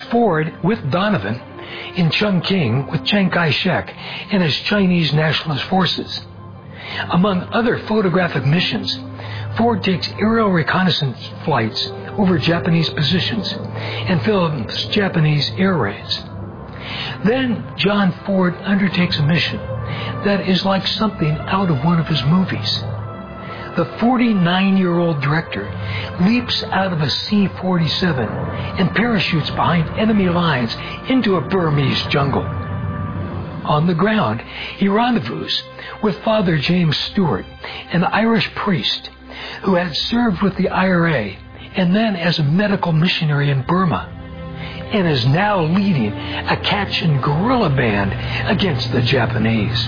Ford with Donovan in Chongqing with Chiang Kai-shek and his Chinese Nationalist forces. Among other photographic missions, Ford takes aerial reconnaissance flights over Japanese positions and films Japanese air raids. Then John Ford undertakes a mission that is like something out of one of his movies. The 49-year-old director leaps out of a C-47 and parachutes behind enemy lines into a Burmese jungle. On the ground, he rendezvous with Father James Stewart, an Irish priest who had served with the IRA and then as a medical missionary in Burma, and is now leading a Kachin guerrilla band against the Japanese.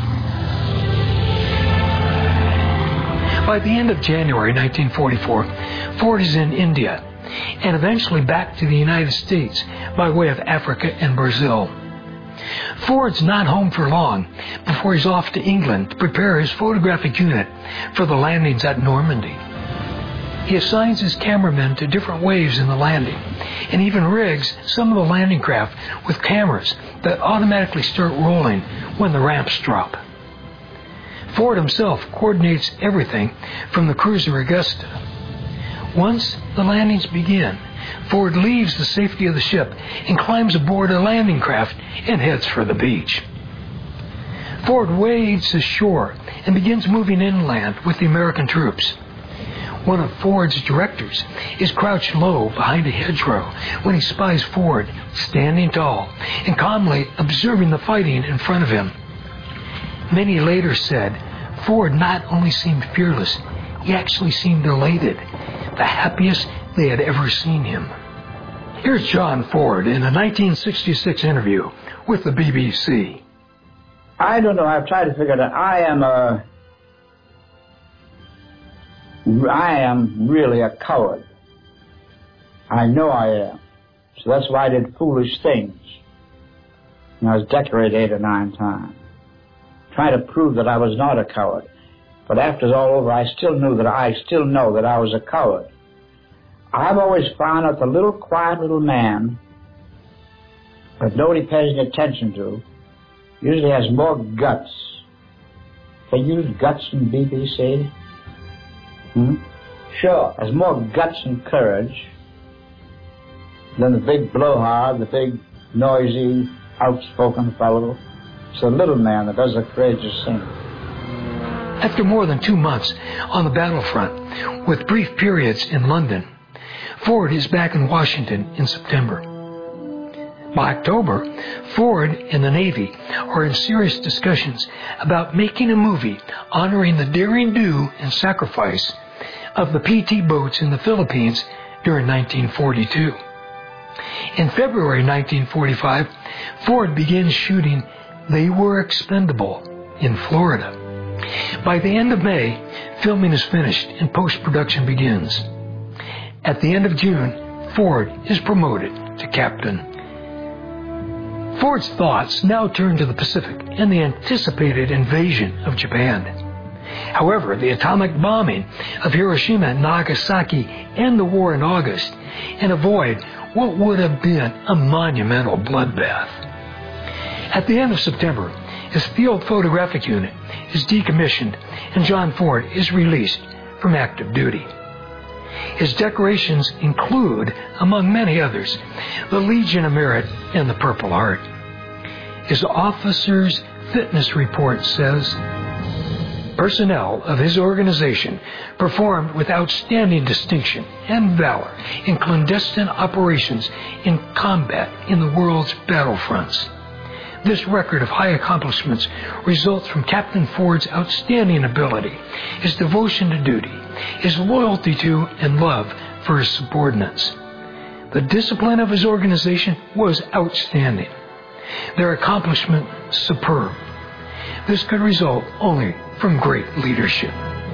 By the end of January 1944, Ford is in India and eventually back to the United States by way of Africa and Brazil. Ford's not home for long before he's off to England to prepare his photographic unit for the landings at Normandy. He assigns his cameramen to different waves in the landing and even rigs some of the landing craft with cameras that automatically start rolling when the ramps drop. Ford himself coordinates everything from the cruiser Augusta. Once the landings begin, Ford leaves the safety of the ship and climbs aboard a landing craft and heads for the beach. Ford wades ashore and begins moving inland with the American troops. One of Ford's directors is crouched low behind a hedgerow when he spies Ford standing tall and calmly observing the fighting in front of him. Many later said Ford not only seemed fearless, he actually seemed elated, the happiest they had ever seen him. Here's John Ford in a 1966 interview with the BBC. I don't know, I've tried to figure it out. I am really a coward. I know I am. So that's why I did foolish things. And I was decorated 8 or 9 times. Trying to prove that I was not a coward. But after it's all over, I still know that I was a coward. I've always found that the little quiet little man that nobody pays any attention to usually has more guts. They use guts in BBC? Sure. Has more guts and courage than the big blowhard, the big, noisy, outspoken fellow. It's the little man that does the courageous thing. After more than 2 months on the battlefront, with brief periods in London, Ford is back in Washington in September. By October, Ford and the Navy are in serious discussions about making a movie honoring the daring do and sacrifice of the PT boats in the Philippines during 1942. In February 1945, Ford begins shooting They Were Expendable in Florida. By the end of May, filming is finished and post-production begins. At the end of June, Ford is promoted to captain. Ford's thoughts now turn to the Pacific and the anticipated invasion of Japan. However, the atomic bombing of Hiroshima and Nagasaki end the war in August and avoid what would have been a monumental bloodbath. At the end of September, his field photographic unit is decommissioned and John Ford is released from active duty. His decorations include, among many others, the Legion of Merit and the Purple Heart. His officer's fitness report says, personnel of his organization performed with outstanding distinction and valor in clandestine operations in combat in the world's battlefronts. This record of high accomplishments results from Captain Ford's outstanding ability, his devotion to duty, his loyalty to and love for his subordinates. The discipline of his organization was outstanding. Their accomplishment superb. This could result only from great leadership.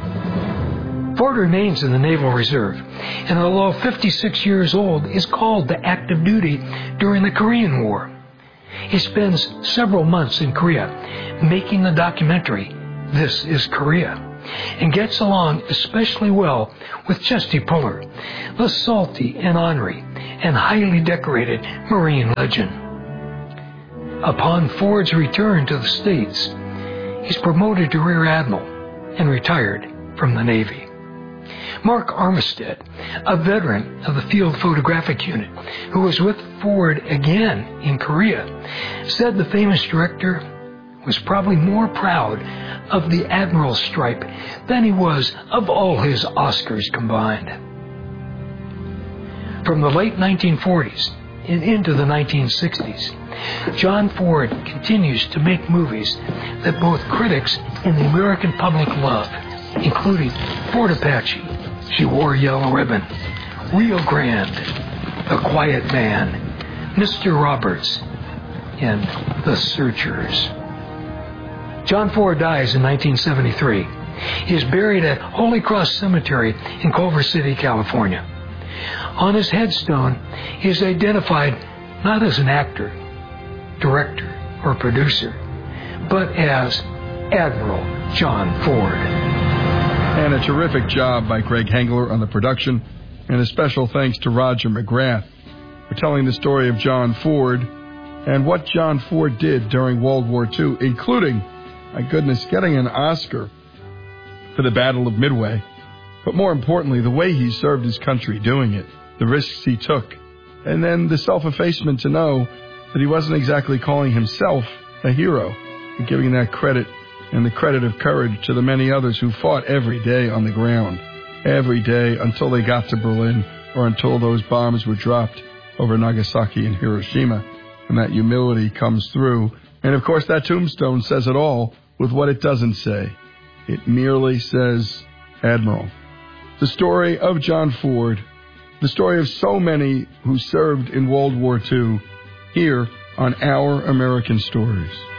Ford remains in the Naval Reserve, and although 56 years old, is called to active duty during the Korean War. He spends several months in Korea making the documentary, This is Korea, and gets along especially well with Chesty Puller, the salty and ornery and highly decorated Marine legend. Upon Ford's return to the States, he's promoted to Rear Admiral and retired from the Navy. Mark Armistead, a veteran of the Field Photographic Unit, who was with Ford again in Korea, said the famous director was probably more proud of the Admiral's stripe than he was of all his Oscars combined. From the late 1940s and into the 1960s, John Ford continues to make movies that both critics and the American public love, including Fort Apache, She Wore a Yellow Ribbon, Rio Grande, The Quiet Man, Mr. Roberts, and The Searchers. John Ford dies in 1973. He is buried at Holy Cross Cemetery in Culver City, California. On his headstone, he is identified not as an actor, director, or producer, but as Admiral John Ford. And a terrific job by Greg Hengler on the production, and a special thanks to Roger McGrath for telling the story of John Ford and what John Ford did during World War II, including, my goodness, getting an Oscar for the Battle of Midway, but more importantly, the way he served his country doing it, the risks he took, and then the self-effacement to know that he wasn't exactly calling himself a hero, and giving that credit and the credit of courage to the many others who fought every day on the ground, every day until they got to Berlin or until those bombs were dropped over Nagasaki and Hiroshima. And that humility comes through. And of course, that tombstone says it all with what it doesn't say. It merely says Admiral. The story of John Ford, the story of so many who served in World War II, here on Our American Stories.